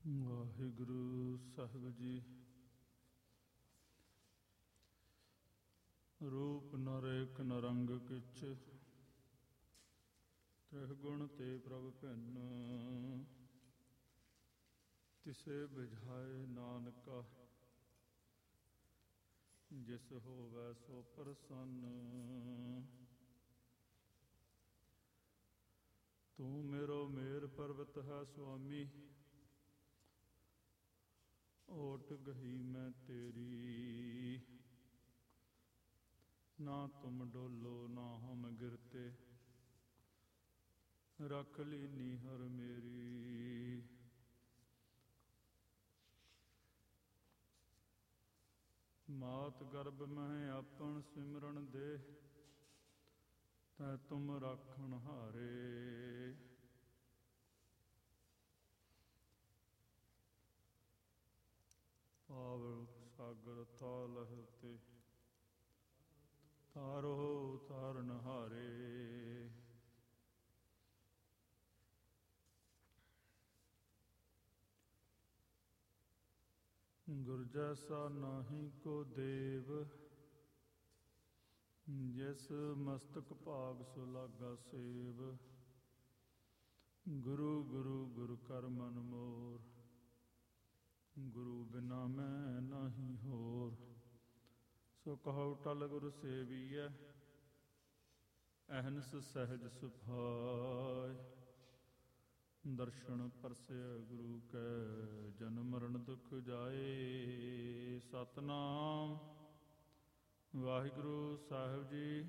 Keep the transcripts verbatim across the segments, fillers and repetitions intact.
ਵਾਹਿਗੁਰੂ ਸਾਹਿਬ ਜੀ। ਰੂਪ ਨਰੇਕ ਨਰੰਗ ਕਿਛ, ਤ੍ਰਿਹ ਗੁਣ ਤੇ ਪ੍ਰਭ ਭਿੰਨ। ਤਿਸੇ ਬਿਝਾਏ ਨਾਨਕਾ, ਜਿਸ ਹੋਵੈ ਸੋ ਪ੍ਰਸੰਨ। ਤੂੰ ਮੇਰੋ ਮੇਰ ਪਰਬਤ ਹੈ ਸੁਆਮੀ, ਓਟ ਗਹੀ ਮੈਂ ਤੇਰੀ। ਨਾ ਤੁਮ ਡੋਲੋ ਨਾ ਹਮ ਗਿਰਤੇ, ਰੱਖ ਲੀਨੀ ਹਰ ਮੇਰੀ। ਮਾਤ ਗਰਭ ਮਹਿ ਆਪਨ ਸਿਮਰਨ ਦੇ, ਤੈ ਤੁਮ ਰਾਖਣ ਹਾਰੇ। ਪਾਵ ਸਾਗਰ ਤਾਲਹ ਤੇ, ਤਾਰੋ ਤਾਰਨ ਹਾਰੇ। ਗੁਰ ਜੈਸਾ ਨਾਹੀ ਕੋ ਦੇਵ, ਜਿਸ ਮਸਤਕ ਭਾਗ ਸੋ ਲਾਗਾ ਸੇਵ। ਗੁਰੂ ਗੁਰੂ ਗੁਰ ਕਰ ਮਨ ਮੋਰ, ਗੁਰੂ ਬਿਨਾ ਮੈਂ ਨਾਹੀ ਹੋਰ। ਸੋ ਕਹੋ ਟਲ ਗੁਰ ਸੇਵੀਐ, ਅਹਨਸ ਸਹਿਜ ਸੁਭਾਇ। ਦਰਸ਼ਨ ਪਰਸੈ ਗੁਰੂ ਕੈ, ਜਨਮ ਮਰਨ ਦੁਖ ਜਾਏ। ਸਤਿਨਾਮ ਵਾਹਿਗੁਰੂ ਸਾਹਿਬ ਜੀ।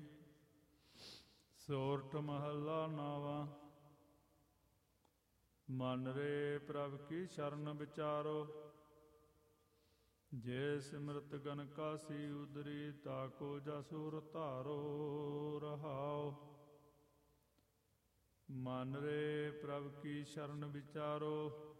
ਸੋਰਠ ਮਹੱਲਾ ਨਾਵਾਂ। ਮਨ ਰੇ ਪ੍ਰਭ ਕੀ ਸ਼ਰਨ ਵਿਚਾਰੋ, ਜੇ ਸਿਮਰਤ ਗਨਕਾ ਸੀ ਉਦਰੀ। ਤਾਕੋ ਜਸੁਰ ਧਾਰੋ ਰਹਾਉ। ਮਨ ਰੇ ਪ੍ਰਭ ਕੀ ਸ਼ਰਨ ਵਿਚਾਰੋ,